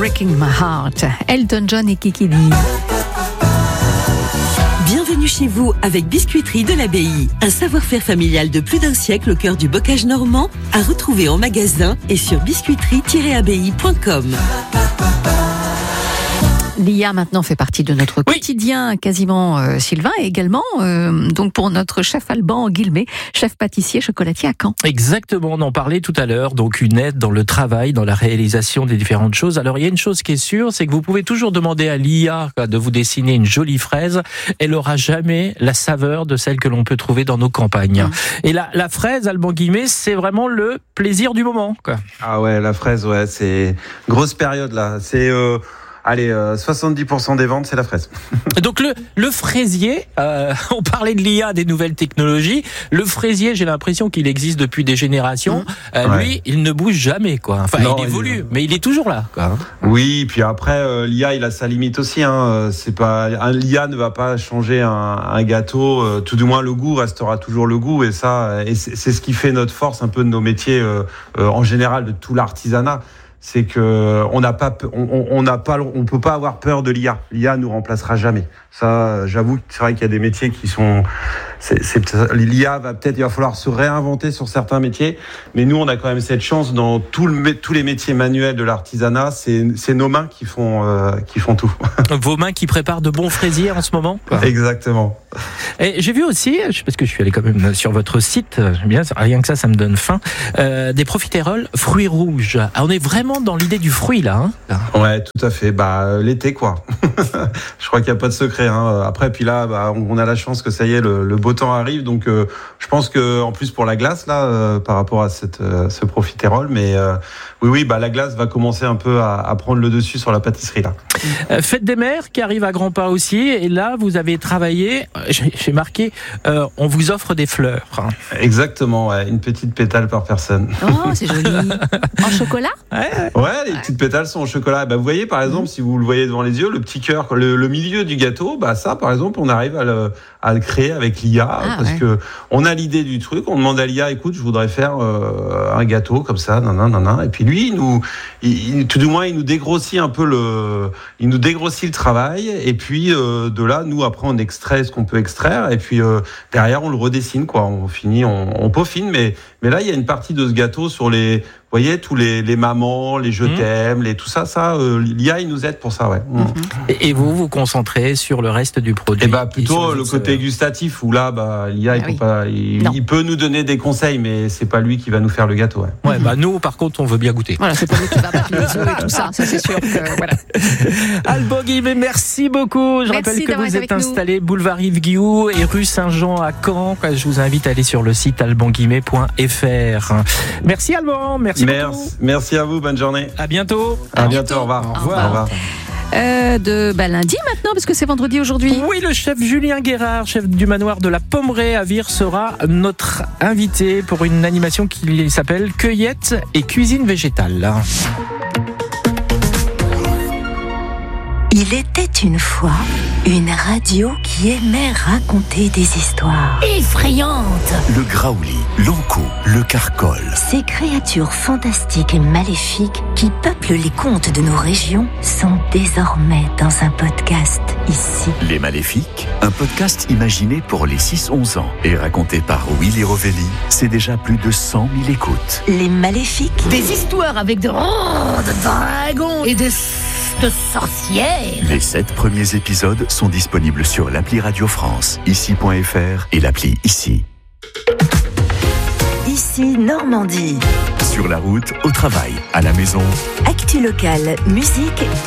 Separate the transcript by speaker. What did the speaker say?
Speaker 1: Breaking My Heart. Elton John et Kiki Dee.
Speaker 2: Bienvenue chez vous avec Biscuiterie de l'Abbaye. Un savoir-faire familial de plus d'un siècle au cœur du bocage normand, à retrouver en magasin et sur biscuiterie-abbaye.com.
Speaker 1: L'IA maintenant fait partie de notre quotidien quasiment, Sylvain, et également donc pour notre chef Alban Guillemé, chef pâtissier chocolatier à Caen.
Speaker 3: Exactement, on en parlait tout à l'heure, donc une aide dans le travail, dans la réalisation des différentes choses. Alors il y a une chose qui est sûre, c'est que vous pouvez toujours demander à l'IA de vous dessiner une jolie fraise, elle aura jamais la saveur de celle que l'on peut trouver dans nos campagnes. Et la fraise, Alban Guillemé, c'est vraiment le plaisir du moment, quoi.
Speaker 4: Ah ouais, la fraise, ouais, c'est grosse période là, c'est... 70% des ventes, c'est la fraise.
Speaker 3: Donc le fraisier, on parlait de l'IA, des nouvelles technologies. Le fraisier, j'ai l'impression qu'il existe depuis des générations. Lui, il ne bouge jamais, quoi. Enfin, non, il évolue, mais il est toujours là, quoi.
Speaker 4: Oui, puis après, l'IA, il a sa limite aussi. C'est pas, l'IA ne va pas changer un gâteau. Tout du moins, le goût restera toujours le goût. Et ça, c'est ce qui fait notre force un peu de nos métiers en général, de tout l'artisanat. C'est que on peut pas avoir peur de l'IA. L'IA nous remplacera jamais. Ça, j'avoue que c'est vrai qu'il y a des métiers qui sont, l'IA il va falloir se réinventer sur certains métiers. Mais nous, on a quand même cette chance dans tous les métiers manuels de l'artisanat. C'est nos mains qui font tout.
Speaker 3: Vos mains qui préparent de bons fraisiers en ce moment.
Speaker 4: Exactement.
Speaker 3: Et j'ai vu aussi, parce que je suis allé quand même sur votre site, bien, rien que ça me donne faim, des profiteroles fruits rouges. Alors, on est vraiment dans l'idée du fruit là.
Speaker 4: Ouais, tout à fait. L'été quoi. Je crois qu'il n'y a pas de secret. Après, puis là, on a la chance que ça y est, le beau temps arrive. Donc, je pense que en plus pour la glace là, par rapport à ce profiterole, mais oui, la glace va commencer un peu à prendre le dessus sur la pâtisserie là.
Speaker 3: Fête des mères qui arrive à grands pas aussi. Et là, vous avez travaillé. J'ai marqué, on vous offre des fleurs.
Speaker 4: Exactement, ouais, une petite pétale par personne.
Speaker 1: Oh, c'est joli. En chocolat ?
Speaker 4: Ouais, les petites pétales sont en chocolat. Vous voyez, par exemple, si vous le voyez devant les yeux, le petit cœur, le milieu du gâteau, ça, par exemple, on arrive à le créer avec l'IA, que on a l'idée du truc, on demande à l'IA, écoute, je voudrais faire un gâteau comme ça, et puis lui, tout du moins, il nous dégrossit un peu il nous dégrossit le travail, et puis de là, nous, après, on extrait ce qu'on peut extraire, et puis derrière, on le redessine, quoi. On finit, on peaufine, mais là, il y a une partie de ce gâteau sur les, vous voyez, tous les mamans, les je t'aime, tout ça, l'IA, il nous aide pour ça, ouais.
Speaker 3: Et vous concentrez sur le reste du produit.
Speaker 4: Et plutôt le côté gustatif, où là, l'IA, il peut nous donner des conseils, mais c'est pas lui qui va nous faire le gâteau, ouais.
Speaker 3: Ouais, nous, par contre, on veut bien goûter.
Speaker 1: Voilà, c'est pas lui qui va battre les œufs et tout ça c'est sûr que, voilà.
Speaker 3: Alban Guillemé, merci beaucoup. Je rappelle que vous êtes installé boulevard Yves Guilloux et rue Saint-Jean à Caen. Je vous invite à aller sur le site albanguillemé.fr. Merci Alban, merci beaucoup.
Speaker 4: Merci à vous, bonne journée.
Speaker 3: À bientôt.
Speaker 4: À bientôt, au revoir.
Speaker 3: Au revoir.
Speaker 1: Lundi maintenant, parce que c'est vendredi aujourd'hui.
Speaker 3: Oui, le chef Julien Guérard, chef du manoir de la Pommeraye à Vire, sera notre invité pour une animation qui s'appelle Cueillette et cuisine végétale.
Speaker 5: Il était une fois une radio qui aimait raconter des histoires
Speaker 6: effrayantes.
Speaker 7: Le graouli, l'ankou, le carcol.
Speaker 5: Ces créatures fantastiques et maléfiques qui peuplent les contes de nos régions sont désormais dans un podcast ici.
Speaker 7: Les Maléfiques, un podcast imaginé pour les 6-11 ans et raconté par Willy Rovelli. C'est déjà plus de 100 000 écoutes.
Speaker 5: Les Maléfiques.
Speaker 6: Des histoires avec de dragons et de sorcières.
Speaker 7: Les 7 premiers épisodes sont disponibles sur l'appli Radio France, ici.fr et l'appli Ici.
Speaker 5: Ici Normandie.
Speaker 7: Sur la route, au travail, à la maison.
Speaker 5: Actu locale, musique